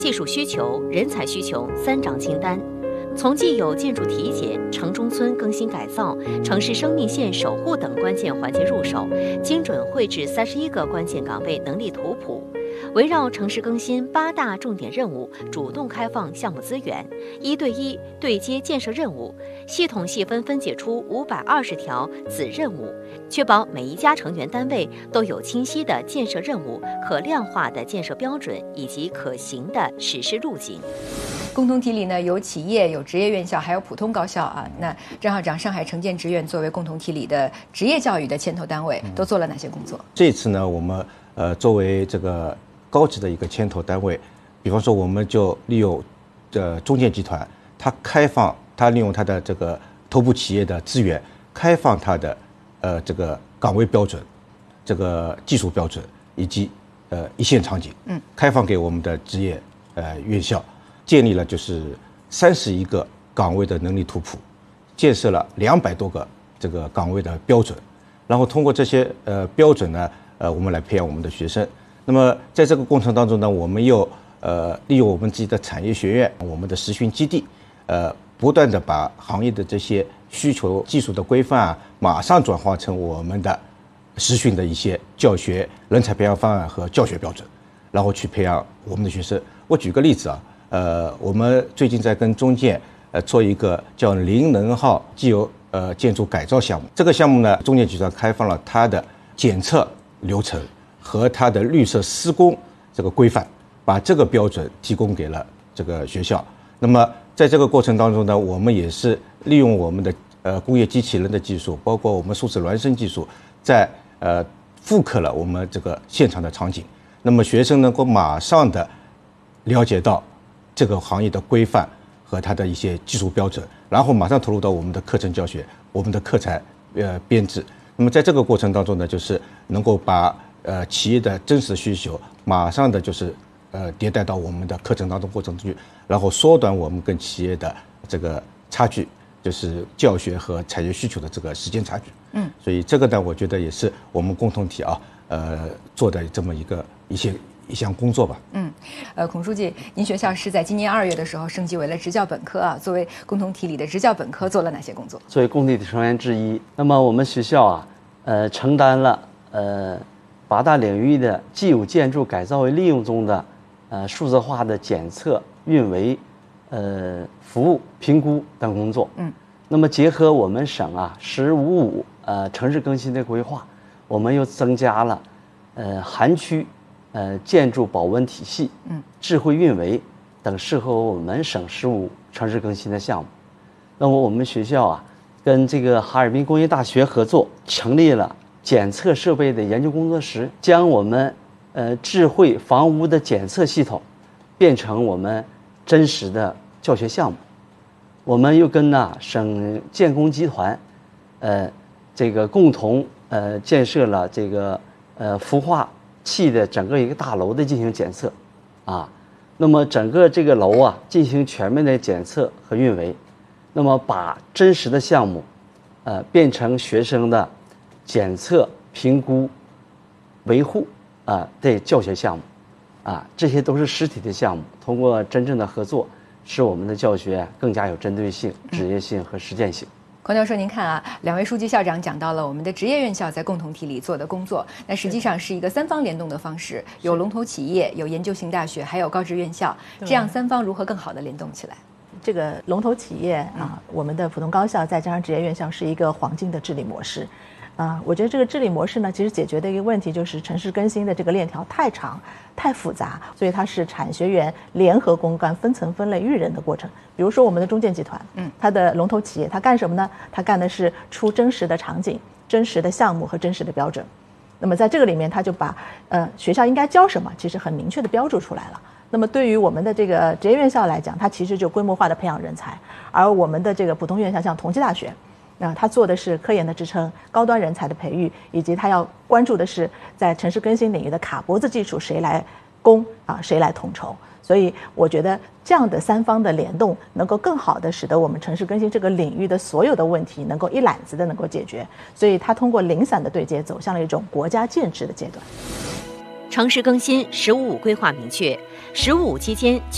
技术需求、人才需求三张清单。从既有建筑体检、城中村更新改造、城市生命线守护等关键环节入手，精准绘制31个关键岗位能力图谱，围绕城市更新8大重点任务，主动开放项目资源，1对1对接建设任务，系统细分分解出520条子任务，确保每一家成员单位都有清晰的建设任务、可量化的建设标准以及可行的实施路径。 共同体里呢，有企业、有职业院校，还有普通高校啊。那张校长，上海城建职院作为共同体里的职业教育的牵头单位，都做了哪些工作？ 这次呢，我们作为这个高级的一个牵头单位，比方说我们就利用中建集团，它利用它的这个头部企业的资源，开放它的这个岗位标准、这个技术标准以及一线场景，开放给我们的职业院校。建立了就是31个岗位的能力图谱，建设了200多个这个岗位的标准，然后通过这些标准呢，我们来培养我们的学生。那么在这个过程当中呢，我们又利用我们自己的产业学院、我们的实训基地，不断的把行业的这些需求、技术的规范啊，马上转化成我们的实训的一些教学、人才培养方案和教学标准，然后去培养我们的学生。我举个例子啊。我们最近在跟中建做一个叫零能耗既有建筑改造项目。这个项目呢，中建集团开放了它的检测流程和它的绿色施工这个规范，把这个标准提供给了这个学校。那么在这个过程当中呢，我们也是利用我们的工业机器人的技术，包括我们数字孪生技术，在复刻了我们这个现场的场景。那么学生能够马上的了解到这个行业的规范和它的一些技术标准，然后马上投入到我们的课程教学、我们的课材编制。那么在这个过程当中呢，就是能够把企业的真实需求马上的就是迭代到我们的课程当中过程中去，然后缩短我们跟企业的这个差距，就是教学和产业需求的这个时间差距。所以这个呢，我觉得也是我们共同体做的这么一项工作吧。 孔书记，您学校是在今年2月的时候升级为了职教本科啊。作为共同体里的职教本科，做了哪些工作？ 作为共同体成员之一，那么我们学校承担了8大领域的既有建筑改造为利用中的数字化的检测、运维、服务、评估等工作。那么结合我们省“15+5”城市更新的规划，我们又增加了涵区。建筑保温体系、智慧运维等适合我们省15城市更新的项目。那么我们学校跟这个哈尔滨工业大学合作，成立了检测设备的研究工作室，将我们智慧房屋的检测系统变成我们真实的教学项目。我们又跟省建工集团这个共同建设了这个孵化器的整个一个大楼的进行检测那么整个这个楼进行全面的检测和运维，那么把真实的项目变成学生的检测、评估、维护的教学项目这些都是实体的项目。通过真正的合作，使我们的教学更加有针对性、职业性和实践性。 孔教授，您看2位书记校长讲到了我们的职业院校在共同体里做的工作，那实际上是一个3方联动的方式，有龙头企业、有研究型大学，还有高职院校，这样3方如何更好的联动起来？ 这个龙头企业我们的普通高校再加上职业院校是一个黄金的治理模式。我觉得这个治理模式呢，其实解决的一个问题就是城市更新的这个链条太长、太复杂，所以它是产学研联合攻干、分层分类育人的过程。比如说我们的中建集团，它的龙头企业，它干什么呢？它干的是出真实的场景、真实的项目和真实的标准。那么在这个里面，它就把学校应该教什么，其实很明确的标注出来了。那么对于我们的这个职业院校来讲，它其实就规模化的培养人才，而我们的这个普通院校，像同济大学。他做的是科研的支撑、高端人才的培育，以及他要关注的是在城市更新领域的卡脖子技术谁来攻谁来统筹。所以我觉得这样的3方的联动，能够更好的使得我们城市更新这个领域的所有的问题能够一揽子的能够解决。所以他通过零散的对接，走向了一种国家建制的阶段。 城市更新“15+5”规划明确，15期间